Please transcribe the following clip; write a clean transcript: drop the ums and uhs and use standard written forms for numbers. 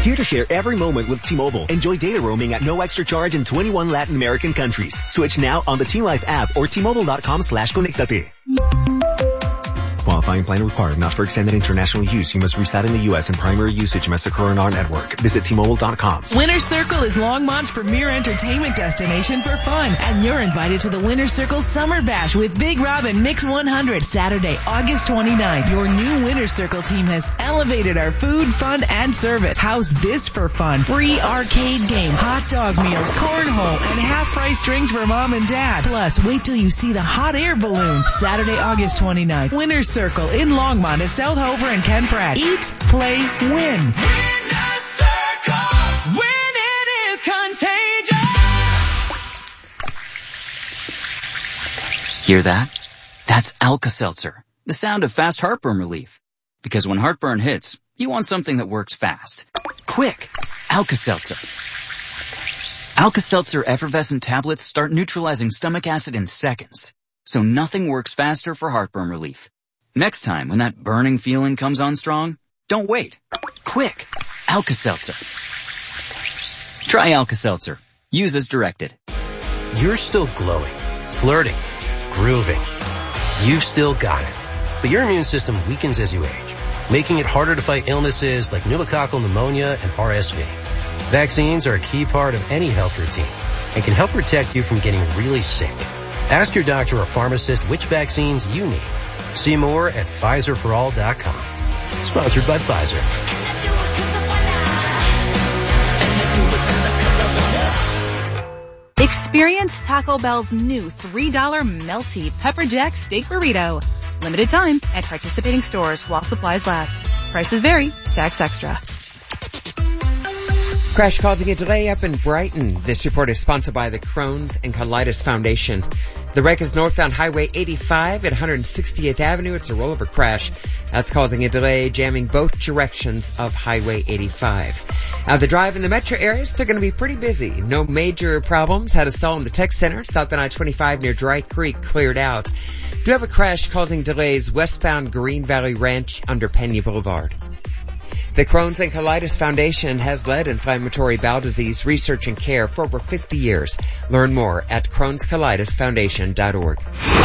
Here to share every moment with T-Mobile. Enjoy data roaming at no extra charge in 21 Latin American countries. Switch now on the T-Life app or T-Mobile.com/conectate. Qualifying plan required. Not for extended international use. You must reside in the U.S. and primary usage must occur on our network. Visit T-Mobile.com. Winner's Circle is Longmont's premier entertainment destination for fun. And you're invited to the Winner's Circle Summer Bash with Big Rob and Mix 100 Saturday, August 29th. Your new Winner's Circle team has elevated our food, fun, and service. How's this for fun? Free arcade games, hot dog meals, cornhole, and half-price drinks for mom and dad. Plus, wait till you see the hot air balloon. Saturday, August 29th. Winner's Circle in Longmont at South Hover and Ken Pratt. Eat, play, win. Winner's Circle. Winning is contagious. Hear that? That's Alka-Seltzer, the sound of fast heartburn relief. Because when heartburn hits, you want something that works fast. Quick! Alka-Seltzer. Alka-Seltzer effervescent tablets start neutralizing stomach acid in seconds. So nothing works faster for heartburn relief. Next time when that burning feeling comes on strong, don't wait. Quick! Alka-Seltzer. Try Alka-Seltzer. Use as directed. You're still glowing, flirting, grooving. You've still got it. But your immune system weakens as you age, making it harder to fight illnesses like pneumococcal pneumonia and RSV. Vaccines are a key part of any health routine and can help protect you from getting really sick. Ask your doctor or pharmacist which vaccines you need. See more at PfizerForAll.com. Sponsored by Pfizer. Experience Taco Bell's new $3 melty pepper jack steak burrito. Limited time at participating stores while supplies last. Prices vary. Tax extra. Crash causing a delay up in Brighton. This report is sponsored by the Crohn's and Colitis Foundation. The wreck is northbound Highway 85 at 168th Avenue. It's a rollover crash. That's causing a delay, jamming both directions of Highway 85. The drive in the metro area is still going to be pretty busy. No major problems. Had a stall in the tech center. Southbound I-25 near Dry Creek cleared out. Do have a crash causing delays westbound Green Valley Ranch under Pena Boulevard. The Crohn's and Colitis Foundation has led inflammatory bowel disease research and care for over 50 years. Learn more at Crohn'sColitisFoundation.org.